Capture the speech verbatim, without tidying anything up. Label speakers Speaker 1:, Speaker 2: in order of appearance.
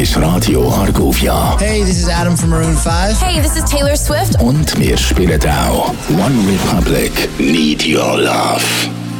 Speaker 1: ist Radio Argovia.
Speaker 2: Hey, this is Adam from Maroon five.
Speaker 3: Hey, this is Taylor Swift.
Speaker 1: Und wir spielen auch One Republic, Need Your Love.